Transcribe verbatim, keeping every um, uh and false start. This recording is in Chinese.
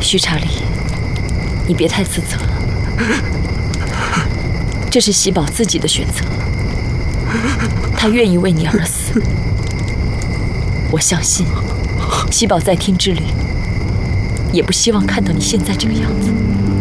徐查理，你别太自责了，这是喜宝自己的选择，他愿意为你而死。我相信，喜宝在天之灵也不希望看到你现在这个样子。